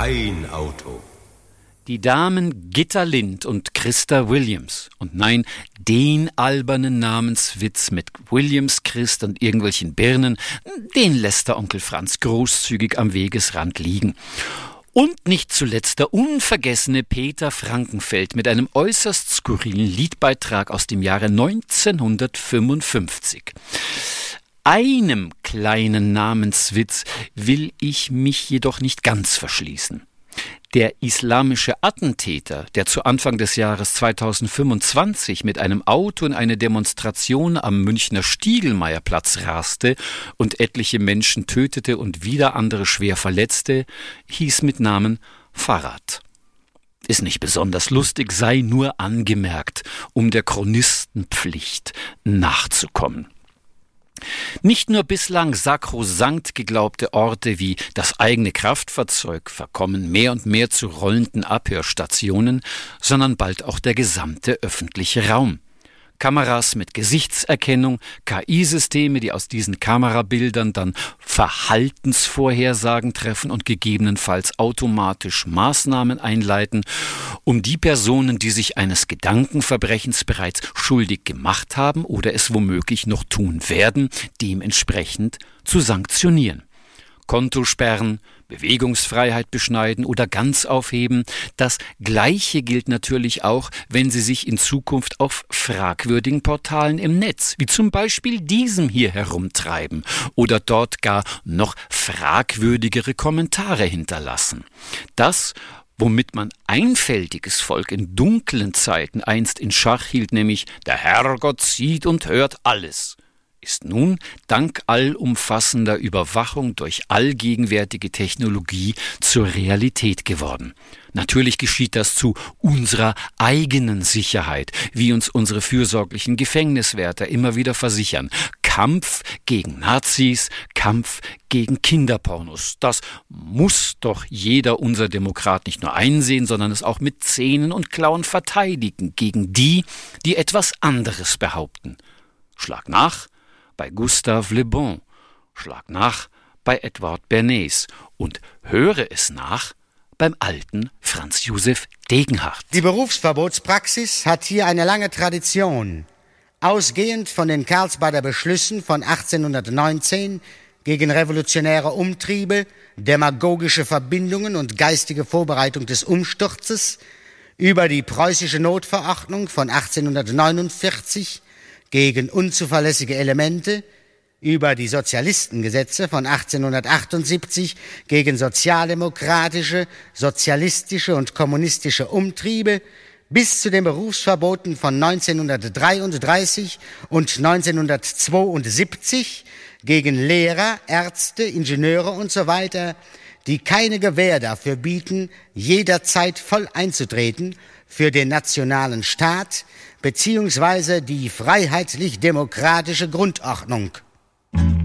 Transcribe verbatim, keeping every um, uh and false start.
kein Auto. Die Damen Gitta Lind und Christa Williams. Und nein, den albernen Namenswitz mit Williams, Christ und irgendwelchen Birnen, den lässt der Onkel Franz großzügig am Wegesrand liegen. Und nicht zuletzt der unvergessene Peter Frankenfeld mit einem äußerst skurrilen Liedbeitrag aus dem Jahre neunzehnhundertfünfundfünfzig. Einem kleinen Namenswitz will ich mich jedoch nicht ganz verschließen. Der islamische Attentäter, der zu Anfang des Jahres zweitausendfünfundzwanzig mit einem Auto in eine Demonstration am Münchner Stiegelmeierplatz raste und etliche Menschen tötete und wieder andere schwer verletzte, hieß mit Namen Farhad. Ist nicht besonders lustig, sei nur angemerkt, um der Chronistenpflicht nachzukommen. Nicht nur bislang sakrosankt geglaubte Orte wie das eigene Kraftfahrzeug verkommen mehr und mehr zu rollenden Abhörstationen, sondern bald auch der gesamte öffentliche Raum. Kameras mit Gesichtserkennung, K I-Systeme, die aus diesen Kamerabildern dann Verhaltensvorhersagen treffen und gegebenenfalls automatisch Maßnahmen einleiten, um die Personen, die sich eines Gedankenverbrechens bereits schuldig gemacht haben oder es womöglich noch tun werden, dementsprechend zu sanktionieren. Kontosperren, Bewegungsfreiheit beschneiden oder ganz aufheben. Das Gleiche gilt natürlich auch, wenn Sie sich in Zukunft auf fragwürdigen Portalen im Netz, wie zum Beispiel diesem hier, herumtreiben oder dort gar noch fragwürdigere Kommentare hinterlassen. Das, womit man einfältiges Volk in dunklen Zeiten einst in Schach hielt, nämlich der Herrgott sieht und hört alles, ist nun dank allumfassender Überwachung durch allgegenwärtige Technologie zur Realität geworden. Natürlich geschieht das zu unserer eigenen Sicherheit, wie uns unsere fürsorglichen Gefängniswärter immer wieder versichern. Kampf gegen Nazis, Kampf gegen Kinderpornos. Das muss doch jeder unser Demokrat nicht nur einsehen, sondern es auch mit Zähnen und Klauen verteidigen gegen die, die etwas anderes behaupten. Schlag nach bei Gustave Le Bon, schlag nach bei Edward Bernays und höre es nach beim alten Franz Josef Degenhardt. Die Berufsverbotspraxis hat hier eine lange Tradition. Ausgehend von den Karlsbader Beschlüssen von achtzehnhundertneunzehn gegen revolutionäre Umtriebe, demagogische Verbindungen und geistige Vorbereitung des Umsturzes, über die preußische Notverordnung von achtzehnhundertneunundvierzig gegen unzuverlässige Elemente, über die Sozialistengesetze von achtzehnhundertachtundsiebzig gegen sozialdemokratische, sozialistische und kommunistische Umtriebe, bis zu den Berufsverboten von neunzehnhundertdreiunddreißig und neunzehnhundertzweiundsiebzig gegen Lehrer, Ärzte, Ingenieure und so weiter, die keine Gewähr dafür bieten, jederzeit voll einzutreten für den nationalen Staat beziehungsweise die freiheitlich-demokratische Grundordnung.